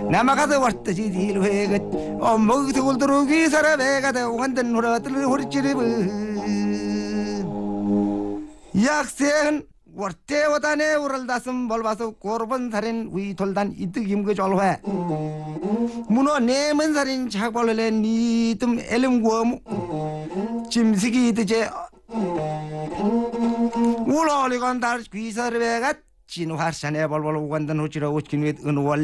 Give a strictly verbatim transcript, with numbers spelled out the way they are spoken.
남아가도 왔듯이 딜회가 엄먹이 돌도록 위사라 배가다 완전 호라들 호리찌르분 약세은 월대와단에 우랄다슴 벌바서 고르번 살인 위돌단 이득임그 졸회 문어 내면 살인 착벌레 니뜸 엘름구엄 짐식이 드제 울어리건 달 귀서르베가 진화산에 벌벌 완전 호치러 오치킨 윗 은월